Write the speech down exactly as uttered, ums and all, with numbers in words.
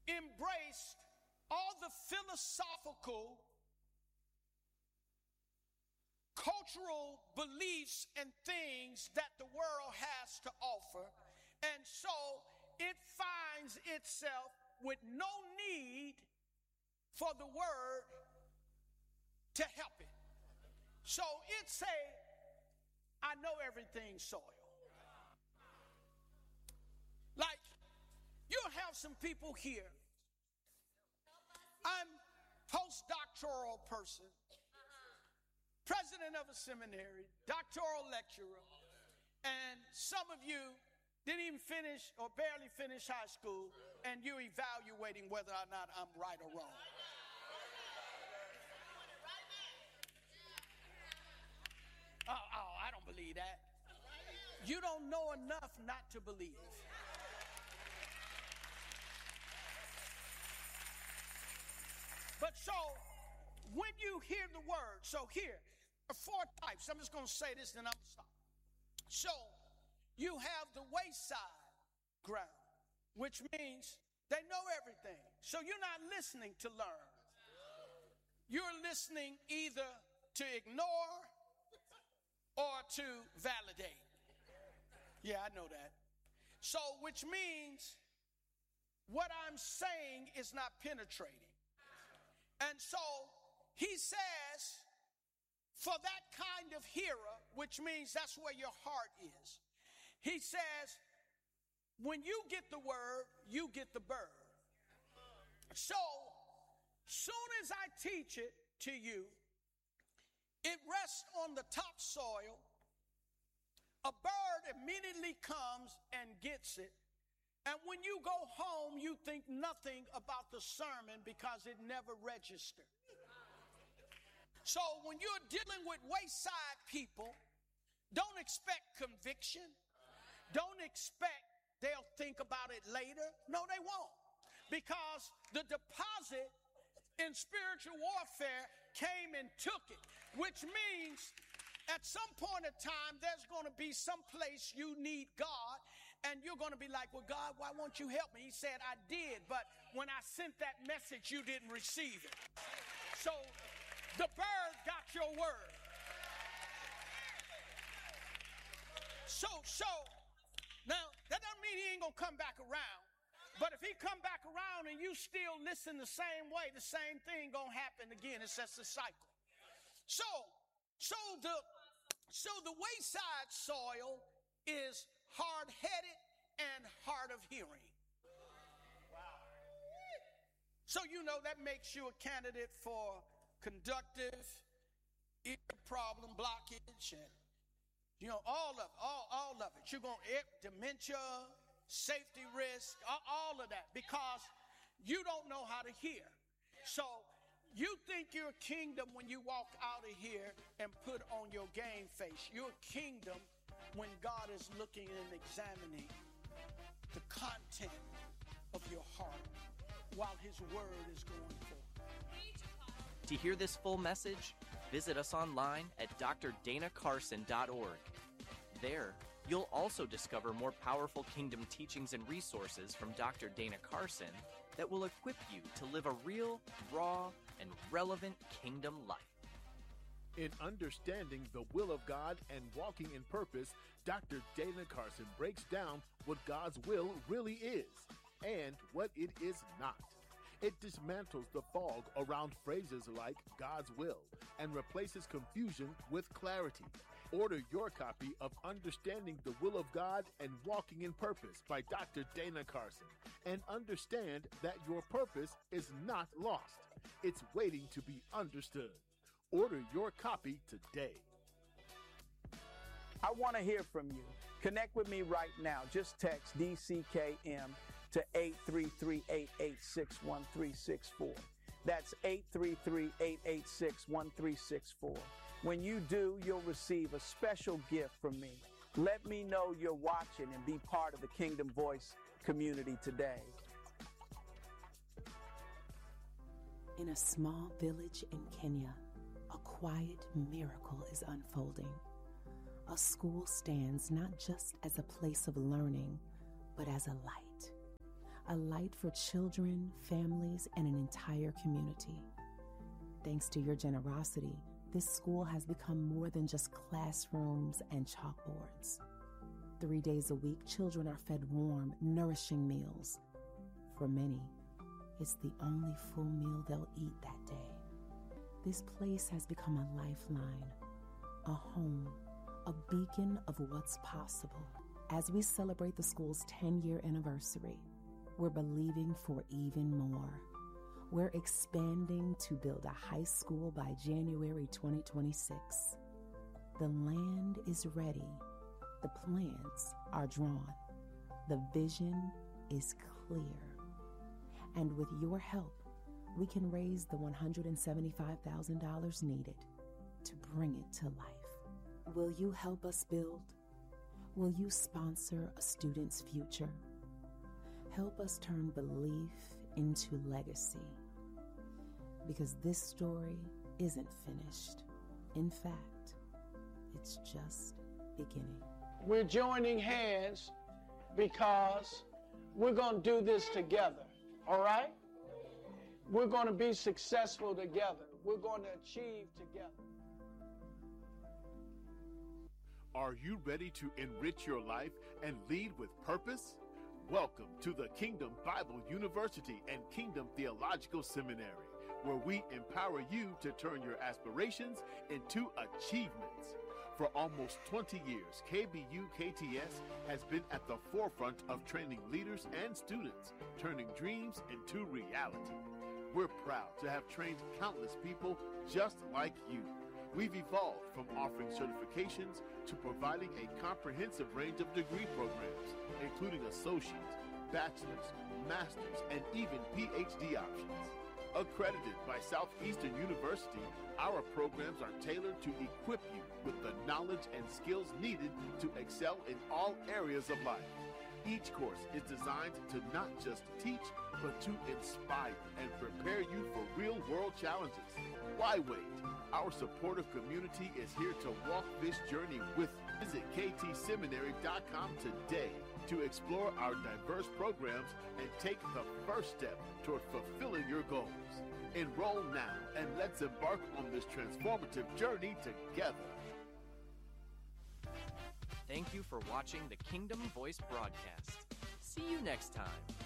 embraced all the philosophical, cultural beliefs and things that the world has to offer. And so it finds itself with no need for the word to help it. So it say, I know everything soil. Like, you'll have some people here. I'm postdoctoral person, president of a seminary, doctoral lecturer, and some of you didn't even finish or barely finish high school, and you're evaluating whether or not I'm right or wrong. Oh, oh, I don't believe that. You don't know enough not to believe. But so, when you hear the word, so here are four types. I'm just going to say this, then I'm going to stop. So, you have the wayside ground, which means they know everything. So you're not listening to learn. You're listening either to ignore or to validate. Yeah, I know that. So, which means what I'm saying is not penetrating. And so he says, for that kind of hearer, which means that's where your heart is, he says, when you get the word, you get the bird. So, soon as I teach it to you, it rests on the topsoil. A bird immediately comes and gets it. And when you go home, you think nothing about the sermon because it never registered. So when you're dealing with wayside people, don't expect conviction. Don't expect they'll think about it later. No, they won't. Because the deposit in spiritual warfare came and took it, which means at some point in time, there's going to be some place you need God, and you're going to be like, well, God, why won't you help me? He said, I did, but when I sent that message, you didn't receive it. So the bird got your word. So, so, now, that doesn't mean he ain't going to come back around. But if he come back around and you still listen the same way, the same thing going to happen again. It's just a cycle. So, so the, so the wayside soil is hard-headed and hard of hearing. Wow. So you know that makes you a candidate for conductive ear problem blockage and, you know, all of it, all, all of it. You're going to dementia, safety risk, all of that, because you don't know how to hear. So you think you're a kingdom when you walk out of here and put on your game face. You're a kingdom when God is looking and examining the content of your heart while his word is going forth. To hear this full message, visit us online at d r dana carson dot org. There, you'll also discover more powerful kingdom teachings and resources from Doctor Dana Carson that will equip you to live a real, raw, and relevant kingdom life. In understanding the will of God and walking in purpose, Doctor Dana Carson breaks down what God's will really is and what it is not. It dismantles the fog around phrases like God's will and replaces confusion with clarity. Order your copy of Understanding the Will of God and Walking in Purpose by Doctor Dana Carson, and understand that your purpose is not lost. It's waiting to be understood. Order your copy today. I want to hear from you. Connect with me right now. Just text D C K M to eight three three, eight eight six, one three six four. That's eight three three, eight eight six, one three six four. When you do, you'll receive a special gift from me. Let me know you're watching and be part of the Kingdom Voice community today. In a small village in Kenya, a quiet miracle is unfolding. A school stands not just as a place of learning, but as a light. a light for children, families, and an entire community. Thanks to your generosity, this school has become more than just classrooms and chalkboards. Three days a week, children are fed warm, nourishing meals. For many, it's the only full meal they'll eat that day. This place has become a lifeline, a home, a beacon of what's possible. As we celebrate the school's ten-year anniversary, we're believing for even more. We're expanding to build a high school by January twenty twenty-six. The land is ready. The plans are drawn. The vision is clear. And with your help, we can raise the one hundred seventy-five thousand dollars needed to bring it to life. Will you help us build? Will you sponsor a student's future? Help us turn belief into legacy. Because this story isn't finished. In fact, it's just beginning. We're joining hands because we're going to do this together, all right? We're going to be successful together. We're going to achieve together. Are you ready to enrich your life and lead with purpose? Welcome to the Kingdom Bible University and Kingdom Theological Seminary, where we empower you to turn your aspirations into achievements. For almost twenty years, K B U K T S has been at the forefront of training leaders and students, turning dreams into reality. We're proud to have trained countless people just like you. We've evolved from offering certifications to providing a comprehensive range of degree programs, including associates, bachelor's, master's, and even P H D options. Accredited by Southeastern University, our programs are tailored to equip you with the knowledge and skills needed to excel in all areas of life. Each course is designed to not just teach, but to inspire and prepare you for real-world challenges. Why wait? Our supportive community is here to walk this journey with you. Visit K T seminary dot com today to explore our diverse programs and take the first step toward fulfilling your goals. Enroll now and let's embark on this transformative journey together. Thank you for watching the Kingdom Voice broadcast. See you next time.